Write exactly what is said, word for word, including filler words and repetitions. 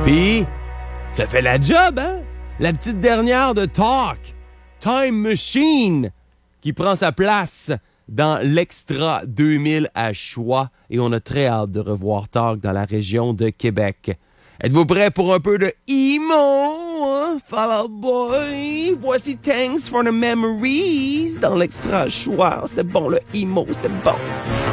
Puis, ça fait la job, hein? La petite dernière de Talk, Time Machine, qui prend sa place dans l'Extra deux mille à Choix. Et on a très hâte de revoir Talk dans la région de Québec. Êtes-vous prêts pour un peu de emo, hein? Fall Out Boy? Voici Thanks for the Memories dans l'Extra Choix. C'était bon, le emo, c'était bon.